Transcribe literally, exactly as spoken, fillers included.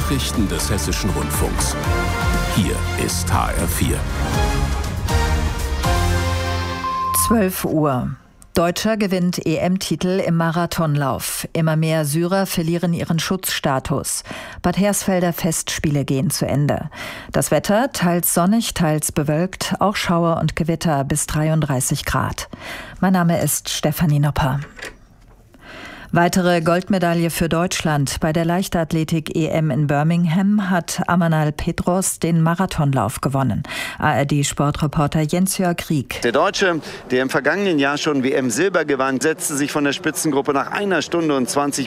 Nachrichten des Hessischen Rundfunks. Hier ist H R vier. zwölf Uhr. Deutscher gewinnt E M-Titel im Marathonlauf. Immer mehr Syrer verlieren ihren Schutzstatus. Bad Hersfelder Festspiele gehen zu Ende. Das Wetter teils sonnig, teils bewölkt, auch Schauer und Gewitter bis dreiunddreißig Grad. Mein Name ist Stefanie Nopper. Weitere Goldmedaille für Deutschland. Bei der Leichtathletik-E M in Birmingham hat Amanal Petros den Marathonlauf gewonnen. A R D-Sportreporter Jens-Jörg Rieck. Der Deutsche, der im vergangenen Jahr schon W M Silber gewann, setzte sich von der Spitzengruppe nach einer Stunde und zwanzig